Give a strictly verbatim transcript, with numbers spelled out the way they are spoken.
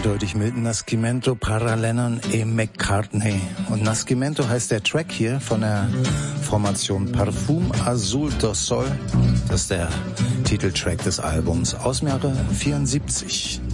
eindeutig mit Nascimento para Lennon e McCartney. Und Nascimento heißt der Track hier von der Formation Parfum Azul do Sol. Das ist der Titeltrack des Albums aus dem Jahre vierundsiebzig.